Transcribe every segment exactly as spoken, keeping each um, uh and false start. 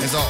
Eso.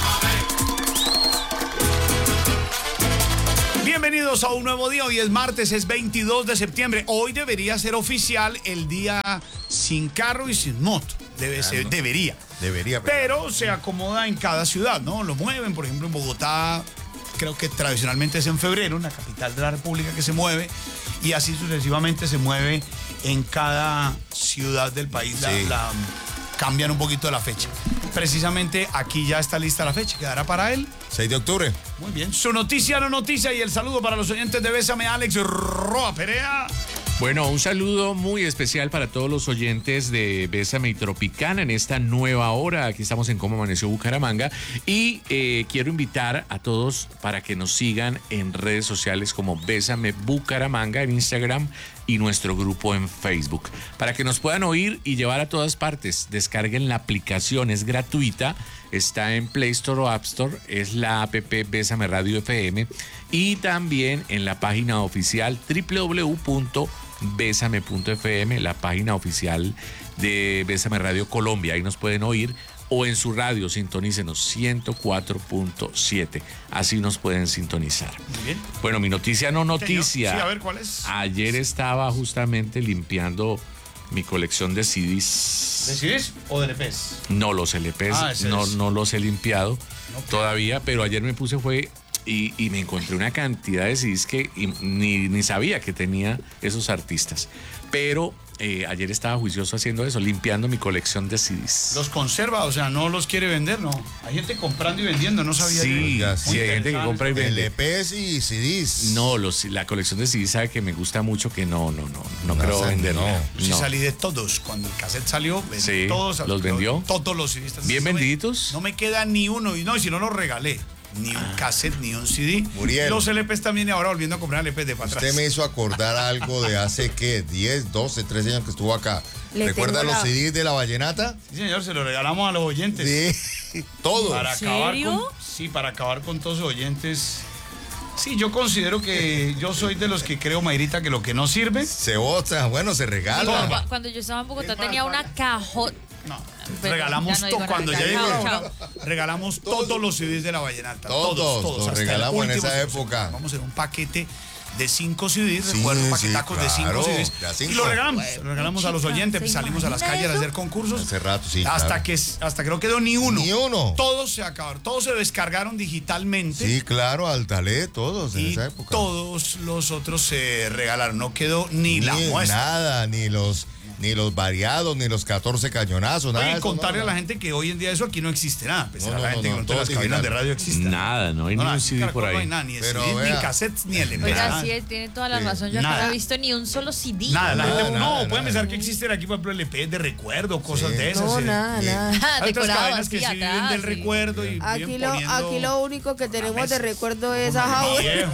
Bienvenidos a un nuevo día. Hoy es martes, es veintidós de septiembre. Hoy debería ser oficial el día sin carro y sin moto. Debe ser, debería. Debería. Pero, pero se acomoda en cada ciudad, ¿no? Lo mueven, por ejemplo, en Bogotá, creo que tradicionalmente es en febrero, en la capital de la República que se mueve, y así sucesivamente se mueve en cada ciudad del país. La, Sí. la, cambian un poquito la fecha. Precisamente aquí ya está lista la fecha. ¿Quedará para él? seis de octubre. Muy bien. Su noticia, no noticia, y el saludo para los oyentes de Bésame, Alex Roa Perea. Bueno, un saludo muy especial para todos los oyentes de Bésame y Tropicana en esta nueva hora. Aquí estamos en Cómo Amaneció Bucaramanga. Y eh, quiero invitar a todos para que nos sigan en redes sociales como Bésame Bucaramanga en Instagram y nuestro grupo en Facebook. Para que nos puedan oír y llevar a todas partes, descarguen la aplicación, es gratuita. Está en Play Store o App Store, es la app Bésame Radio F M, y también en la página oficial doble u doble u doble u punto bésame punto f m, la página oficial de Bésame Radio Colombia. Ahí nos pueden oír, o en su radio, sintonícenos ciento cuatro punto siete. Así nos pueden sintonizar. Muy bien. Bueno, mi noticia no noticia. Sí, a ver, ¿cuál es? Ayer estaba justamente limpiando mi colección de C Ds. ¿De C Ds o de L Ps? No, los L Ps Ah, ese no, es. no los he limpiado Ok. todavía, pero ayer me puse fue y, y me encontré una cantidad de C Ds que y ni, ni sabía que tenía esos artistas. Pero eh, ayer estaba juicioso haciendo eso, limpiando mi colección de C Ds. Los conserva, o sea, no los quiere vender, no. Hay gente comprando y vendiendo, no sabía Sí, yo. sí, Muy hay gente que interesante. compra y vende. L Ps y C Ds. No, los, la colección de C Ds sabe que me gusta mucho, que no, no, no, no, No, creo o sea, venderla. no. Yo sí No. salí de todos. Cuando el cassette salió, vendí Sí, todos. ¿los vendió? Todos los C Ds. ¿Bien No me- vendiditos? No me queda ni uno. Y no, y si no los regalé. Ni un cassette, ni un C D. Muriel. Los L Ps también, y ahora volviendo a comprar L Ps de para atrás. Usted me hizo acordar algo de hace, ¿qué? diez, doce, trece años que estuvo acá. Le ¿Recuerda tengo los la- C Ds de la vallenata? Sí, señor, se lo regalamos a los oyentes. Sí, todos. Para ¿En acabar serio? con, sí, para acabar con todos los oyentes. Sí, yo considero que yo soy de los que creo, Mayrita, que lo que no sirve. Se bota, bueno, se regala. Torba. Cu- Cuando yo estaba en Bogotá Es más, tenía una para- cajota. No, Bueno, regalamos ya no to- digo cuando nada, ya chao, llegué, chao. regalamos todos los C Ds de la vallenata. Todos, Todos, todos. los hasta el regalamos en último. esa época. Vamos a hacer un paquete de cinco C Ds, Sí, recuerdo, sí, paquetacos de cinco claro, C Ds. de a Y cinco. lo regalamos, Bueno. lo regalamos a los oyentes, ¿Se salimos a las imagina calles a eso? hacer concursos. Hace rato, sí, Hasta claro. que hasta que no quedó ni uno. Ni uno. Todos se acabaron, todos se descargaron digitalmente. Sí, claro, Altalé, todos en Y esa época. todos los otros se regalaron. No quedó ni, Ni la muestra. nada, ni los, ni los variados, ni los catorce cañonazos, nada. Oye, de y eso, contarle no, a la no. gente que hoy en día eso aquí no existe nada. Pues No, a no, la no, gente no, que no todo las cabinas digital. de radio existe. Nada, no hay No, ni nada, un aquí C en D Caracol por no hay ahí. nada, ni Pero C Ds, ni vea. cassettes, ni L Ps. Oiga, nada. sí, él tiene toda la Sí. razón. Yo Nada. acá no he visto ni un solo C D. Nada, la Nada, gente, nada, no, pueden nada. pensar que existen aquí, por ejemplo, L Ps de recuerdo, cosas Sí. de esas. No, eh. nada, Sí. nada. Hay otras Decorado cadenas que así sí viven atrás, del sí. recuerdo y Aquí viven lo, poniendo aquí lo único que tenemos de mesas. recuerdo es a Como Howard. viejo.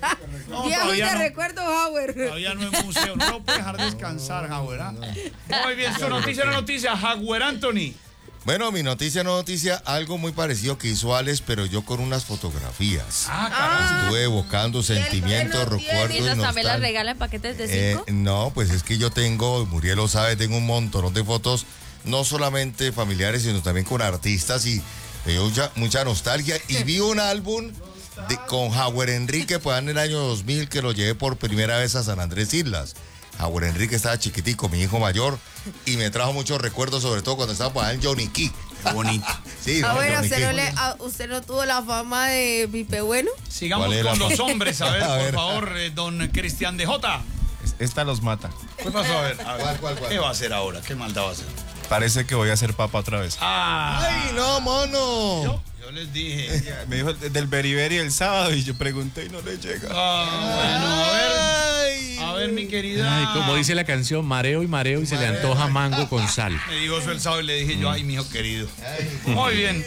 No, Viejos todavía de no. recuerdo Howard. Todavía no es museo, no lo puede dejar descansar, Howard. ¿ah? Muy bien, su noticia, no noticia, Howard Anthony. Bueno, mi noticia no noticia, algo muy parecido que hizo Alex, pero yo con unas fotografías. Ah, caramba. Estuve evocando sentimientos, no tiene, recuerdos. ¿Y esas también las nostalgia. regalan en paquetes de Eh, cinco? no, pues es que yo tengo, Muriel lo sabe, tengo un montón de fotos, no solamente familiares, sino también con artistas y me dio mucha, mucha nostalgia. Y vi un álbum de, con Howard Enrique, pues en el año dos mil, que lo llevé por primera vez a San Andrés Islas. Howard Enrique estaba chiquitico, mi hijo mayor, y me trajo muchos recuerdos, sobre todo cuando estaba allá en Johnny Key. Bonito. Sí, Ah, no, bueno, Johnny usted Key. no, le, ah, usted no tuvo la fama de Pipe Bueno. Sigamos ¿Cuál es con la los fa- hombres, a ver, A por ver. favor, eh, don Cristian de Jota. Esta los mata. ¿Qué pasó? A ver, a ver. ¿Cuál, cuál, cuál? ¿Qué va a hacer ahora? ¿Qué maldad va a hacer? Parece que voy a ser papa otra vez. Ah, ¡Ay, no, mono! yo, yo les dije. Me dijo del beriberi el sábado y yo pregunté y no le llega. Ah, bueno, a ver, Ay, a ver, mi querida. Ay, como dice la canción, mareo y mareo y se le antoja mango con sal. Me dijo eso el sábado y le dije yo, ay, mi hijo querido. Muy bien.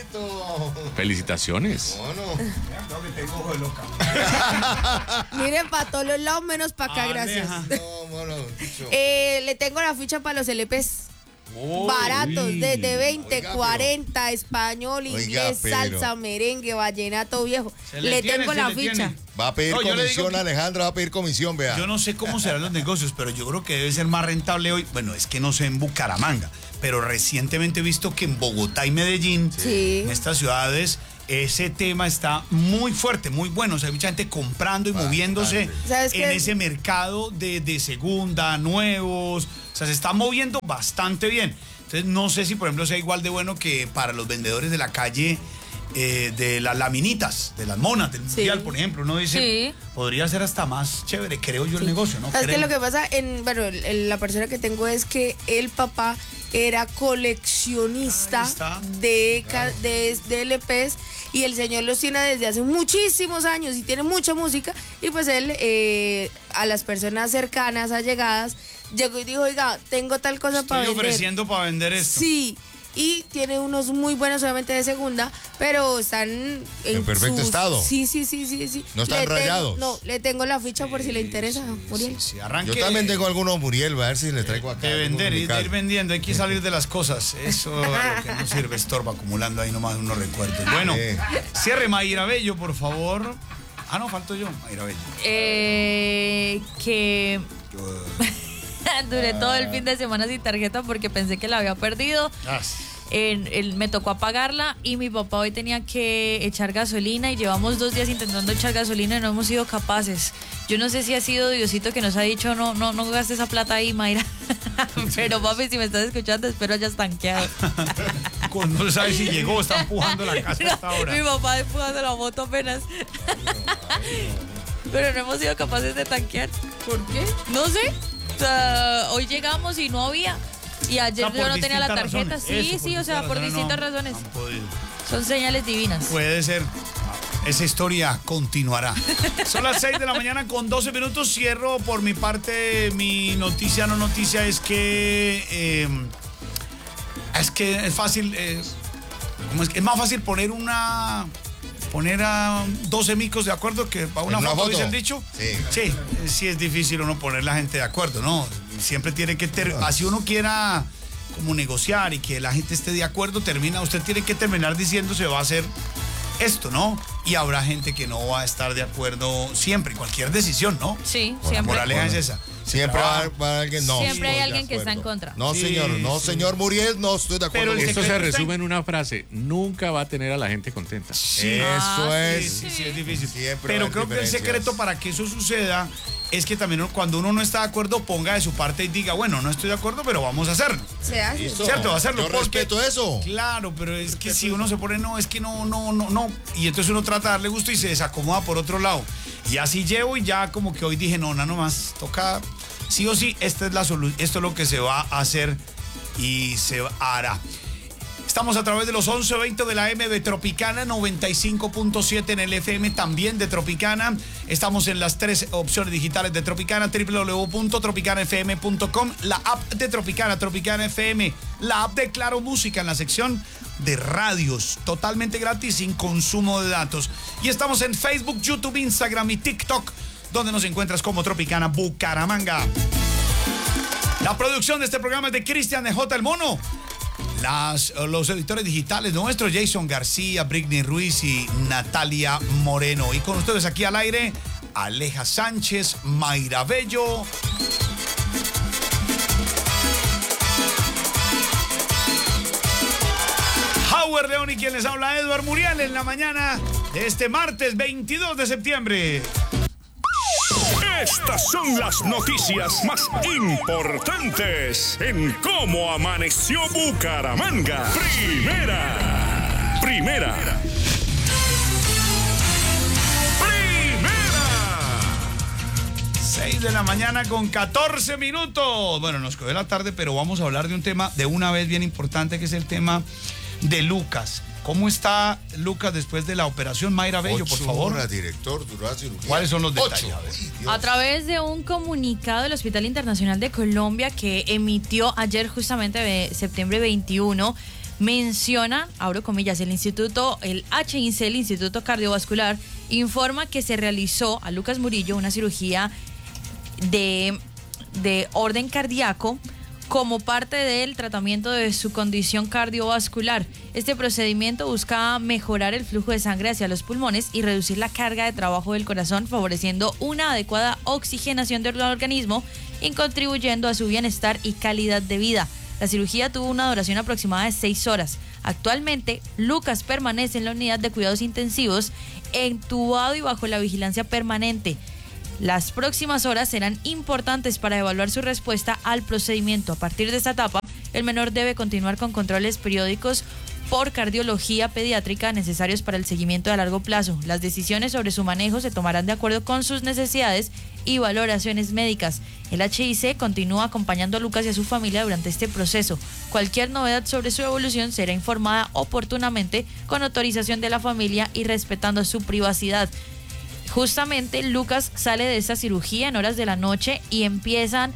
Felicitaciones. mono. Creo que tengo ojo de loca. Miren, para todos los lados menos para acá, gracias. Aleja. No, mono. dicho. Eh, le tengo la ficha para los L Ps. Uy. Baratos, desde veinte, Oiga, pero- cuarenta, español, Oiga, inglés, pero- salsa, merengue, vallenato viejo. Se Le, tiene, tengo se la le ficha. tiene. Va a pedir No, yo le digo comisión, que- Alejandra, va a pedir comisión, vea. Yo no sé cómo serán los negocios, pero yo creo que debe ser más rentable hoy. Bueno, es que no sé en Bucaramanga, pero recientemente he visto que en Bogotá y Medellín, Sí. en estas ciudades, ese tema está muy fuerte, muy bueno. O sea, hay mucha gente comprando y moviéndose ¿Sabes en qué? ese mercado de, de segunda, nuevos. O sea, se está moviendo bastante bien. Entonces, no sé si, por ejemplo, sea igual de bueno que para los vendedores de la calle eh, de las laminitas, de las monas, del Sí. mundial, por ejemplo. Uno dice, Sí. podría ser hasta más chévere, creo yo, el negocio, ¿no? ¿Sabes qué? Creo. Lo que pasa, en, bueno, el- el- la persona que tengo es que el papá era coleccionista Ahí está. de, ca- de, de L Pes y el señor los tiene desde hace muchísimos años y tiene mucha música y pues él eh, a las personas cercanas, allegadas, llegó y dijo, oiga, tengo tal cosa para Estoy vender. ofreciendo para vender esto. Sí, y tiene unos muy buenos, obviamente de segunda, pero están en, En perfecto sus- estado. Sí, sí, sí, sí, sí. No están Le tengo- rayados. no, le tengo la ficha por si le interesa, Muriel. Sí, arranque Yo también tengo algunos Muriel, a ver si les traigo acá. de tengo vender en y mi de ir casa. vendiendo. Hay que salir de las cosas. Eso a lo que no sirve, estorba, acumulando ahí nomás unos recuerdos. Bueno, Sí. cierre Mayra Bello, por favor. Ah, no, falto yo, Mayra Bello. Eh, que duré todo el fin de semana sin tarjeta porque pensé que la había perdido. Ah, En- el- me tocó apagarla y mi papá hoy tenía que echar gasolina y llevamos dos días intentando echar gasolina y no hemos sido capaces. Yo no sé si ha sido Diosito que nos ha dicho no, no, no gastes esa plata ahí, Mayra. Pero papi, si me estás escuchando, espero hayas tanqueado. con- no sabe si llegó, está empujando la casa hasta No, mi ahora. papá empujando la moto apenas. Pero no hemos sido capaces de tanquear. ¿Por qué? No sé. O sea, hoy llegamos y no había. Y ayer O sea, yo por no tenía la distintas tarjeta. razones. Sí, Eso, sí, o sea, por razones distintas no razones. han podido. Son señales divinas. Puede ser. Esa historia continuará. Son las seis de la mañana con doce minutos. Cierro por mi parte. Mi noticia, no noticia, es que. eh, es que es fácil. eh, ¿cómo es? que? Es más fácil poner una. Poner a doce micos de acuerdo que para una, ¿En una foto, foto? dice el dicho. Sí. Sí, eh, sí es difícil uno poner la gente de acuerdo, ¿no? Siempre tiene que ter- así uno quiera como negociar y que la gente esté de acuerdo, termina, usted tiene que terminar diciendo se va a hacer esto, ¿no? Y habrá gente que no va a estar de acuerdo siempre, en cualquier decisión, ¿no? Sí, La siempre. moraleja es esa. Siempre va a haber- va a haber alguien, no. Siempre hay estoy de alguien que está en acuerdo. contra. No, Sí, señor, no, sí. señor Muriel, no estoy de acuerdo Pero el con Esto usted. se secreto está en- resume en una frase. Nunca va a tener a la gente contenta. Sí. Eso Ah, es. Sí, sí, es difícil. Siempre Pero va a creo haber que el diferencias. secreto para que eso suceda es que también uno- cuando uno no está de acuerdo ponga de su parte y diga, bueno, no estoy de acuerdo, pero vamos a hacerlo. Se hace. Listo. ¿Cierto? Va a hacerlo. Yo porque- respeto eso. Claro, pero es que si uno se pone, no, es que no, no, no, no. Y entonces uno trata de darle gusto y se desacomoda por otro lado. Y así llevo y ya como que hoy dije, no, nada nomás, toca, sí o sí, esta es la solución, esto es lo que se va a hacer y se hará. Estamos a través de los once veinte de la M de Tropicana, noventa y cinco punto siete en el F M también de Tropicana. Estamos en las tres opciones digitales de Tropicana, doble u doble u doble u punto tropicana f m punto com, la app de Tropicana, Tropicana F M, la app de Claro Música en la sección de radios, totalmente gratis, sin consumo de datos. Y estamos en Facebook, YouTube, Instagram y TikTok, donde nos encuentras como Tropicana Bucaramanga. La producción de este programa es de Cristian de J. El Mono. Las, los editores digitales nuestros, Jason García, Britney Ruiz y Natalia Moreno. Y con ustedes aquí al aire, Aleja Sánchez, Mayra Bello. Howard León y quien les habla, Edward Muriel, en la mañana de este martes veintidós de septiembre. Estas son las noticias más importantes en cómo amaneció Bucaramanga. Primera. Primera. Primera. seis de la mañana con catorce minutos. Bueno, nos cogió la tarde, pero vamos a hablar de un tema de una vez bien importante, que es el tema de Lucas. ¿Cómo está Lucas después de la operación? Mayra Bello, por Ocho favor. horas, director, duró la cirugía. ¿Cuáles son los detalles? Ocho. A ver. Uy, Dios. A través de un comunicado del Hospital Internacional de Colombia que emitió ayer justamente de septiembre veintiuno, menciona, abro comillas, el Instituto, el H I C, el Instituto Cardiovascular, informa que se realizó a Lucas Murillo una cirugía de, de orden cardíaco como parte del tratamiento de su condición cardiovascular. Este procedimiento busca mejorar el flujo de sangre hacia los pulmones y reducir la carga de trabajo del corazón, favoreciendo una adecuada oxigenación del organismo y contribuyendo a su bienestar y calidad de vida. La cirugía tuvo una duración aproximada de seis horas. Actualmente, Lucas permanece en la unidad de cuidados intensivos, entubado y bajo la vigilancia permanente. Las próximas horas serán importantes para evaluar su respuesta al procedimiento. A partir de esta etapa, el menor debe continuar con controles periódicos por cardiología pediátrica necesarios para el seguimiento a largo plazo. Las decisiones sobre su manejo se tomarán de acuerdo con sus necesidades y valoraciones médicas. El H I C continúa acompañando a Lucas y a su familia durante este proceso. Cualquier novedad sobre su evolución será informada oportunamente con autorización de la familia y respetando su privacidad. Justamente Lucas sale de esta cirugía en horas de la noche y empiezan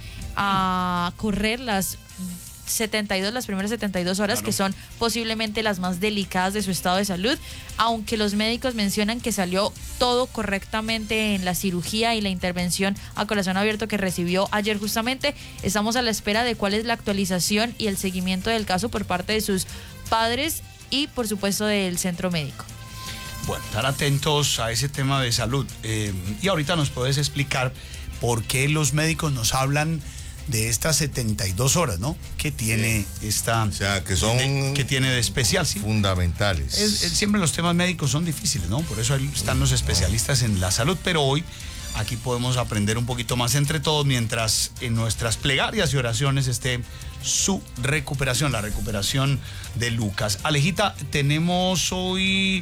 a correr las setenta y dos, las primeras setenta y dos horas, claro, que son posiblemente las más delicadas de su estado de salud, aunque los médicos mencionan que salió todo correctamente en la cirugía y la intervención a corazón abierto que recibió ayer justamente. Estamos a la espera de cuál es la actualización y el seguimiento del caso por parte de sus padres y por supuesto del centro médico. Bueno, estar atentos a ese tema de salud. Eh, y ahorita nos puedes explicar por qué los médicos nos hablan de estas setenta y dos horas, ¿no? Que tiene esta... O sea, que son... De, que tiene de especial, ¿sí? Fundamentales. Es, es, siempre los temas médicos son difíciles, ¿no? Por eso ahí están los especialistas en la salud, pero hoy aquí podemos aprender un poquito más entre todos mientras en nuestras plegarias y oraciones esté su recuperación, la recuperación de Lucas. Alejita, tenemos hoy...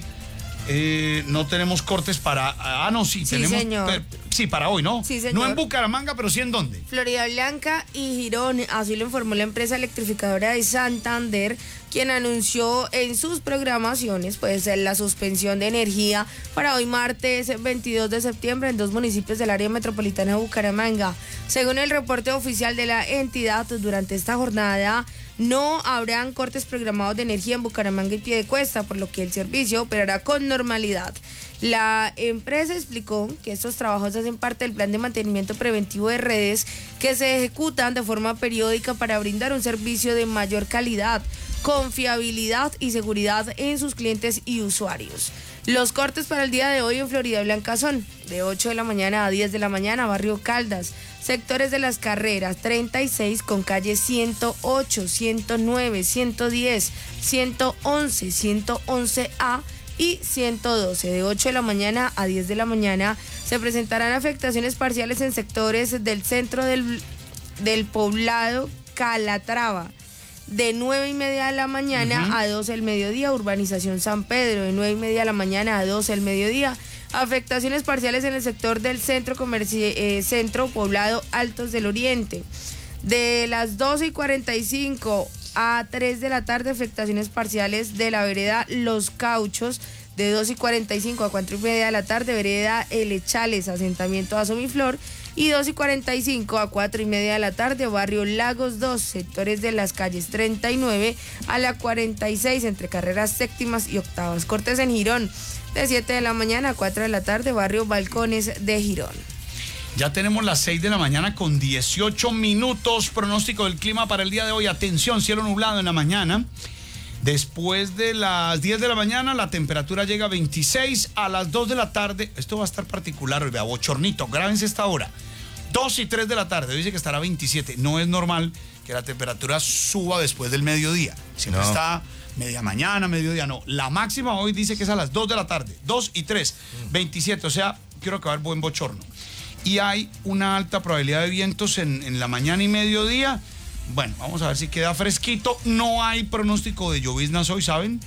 Eh, no tenemos cortes para... Ah, no, sí, sí tenemos... Señor. Per, sí, para hoy, ¿no? Sí, señor. No en Bucaramanga, pero sí en dónde. Florida Blanca y Girón, así lo informó la empresa electrificadora de Santander, quien anunció en sus programaciones pues la suspensión de energía para hoy martes veintidós de septiembre en dos municipios del área metropolitana de Bucaramanga. Según el reporte oficial de la entidad, durante esta jornada no habrán cortes programados de energía en Bucaramanga y Piedecuesta, por lo que el servicio operará con normalidad. La empresa explicó que estos trabajos hacen parte del plan de mantenimiento preventivo de redes que se ejecutan de forma periódica para brindar un servicio de mayor calidad, confiabilidad y seguridad en sus clientes y usuarios. Los cortes para el día de hoy en Florida Blanca son de ocho de la mañana a diez de la mañana, Barrio Caldas, sectores de Las Carreras treinta y seis con calle ciento ocho, ciento nueve, ciento diez, ciento once, ciento once A y ciento doce. De ocho de la mañana a diez de la mañana se presentarán afectaciones parciales en sectores del centro del, del poblado Calatrava. De nueve y media de la mañana uh-huh. a doce del mediodía, urbanización San Pedro. De nueve y media de la mañana a doce del mediodía, afectaciones parciales en el sector del centro comerci- eh, centro poblado Altos del Oriente. De las doce y cuarenta y cinco a tres de la tarde, afectaciones parciales de la vereda Los Cauchos. De dos y cuarenta y cinco a cuatro y media de la tarde, vereda El Echales, asentamiento Asomiflor. Y dos y cuarenta y cinco a cuatro y media de la tarde, barrio Lagos dos, sectores de las calles treinta y nueve a la cuarenta y seis, entre carreras séptimas y octavas. Cortes en Girón, de siete de la mañana a cuatro de la tarde, barrio Balcones de Girón. Ya tenemos las seis de la mañana con dieciocho minutos. Pronóstico del clima para el día de hoy. Atención, cielo nublado en la mañana. Después de las diez de la mañana, la temperatura llega a veintiséis. A las dos de la tarde, esto va a estar particular, hoy, vea, bochornito, grábense esta hora. dos y tres de la tarde, dice que estará veintisiete. No es normal que la temperatura suba después del mediodía. Siempre no. Está media mañana, mediodía, no. La máxima hoy dice que es a las dos de la tarde. dos y tres, veintisiete. O sea, quiero acabar buen bochorno. Y hay una alta probabilidad de vientos en, en la mañana y mediodía. Bueno, vamos a ver si queda fresquito. No hay pronóstico de lloviznas hoy, ¿saben?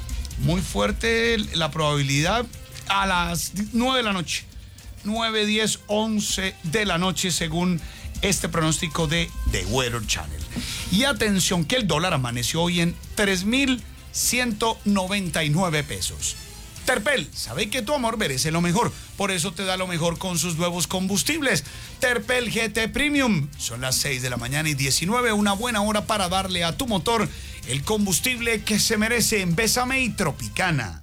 Muy fuerte la probabilidad a las nueve de la noche. nueve, diez, once de la noche según este pronóstico de The Weather Channel. Y atención que el dólar amaneció hoy en tres mil ciento noventa y nueve pesos. Terpel, sabe que tu amor merece lo mejor, por eso te da lo mejor con sus nuevos combustibles. Terpel G T Premium. Son las seis de la mañana y diecinueve, una buena hora para darle a tu motor el combustible que se merece en Bésame y Tropicana.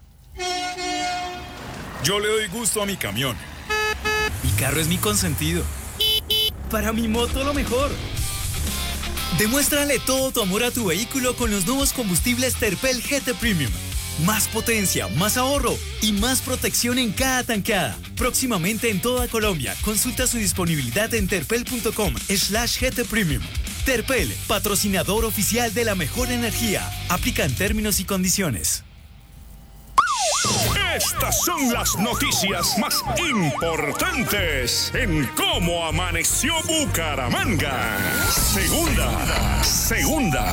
Yo le doy gusto a mi camión. Mi carro es mi consentido. Para mi moto lo mejor. Demuéstrale todo tu amor a tu vehículo con los nuevos combustibles Terpel G T Premium. Más potencia, más ahorro y más protección en cada tanqueada. Próximamente en toda Colombia. Consulta su disponibilidad en terpel punto com slash G T Premium. Terpel, patrocinador oficial de la mejor energía. Aplican términos y condiciones. Estas son las noticias más importantes en Cómo Amaneció Bucaramanga. Segunda, segunda.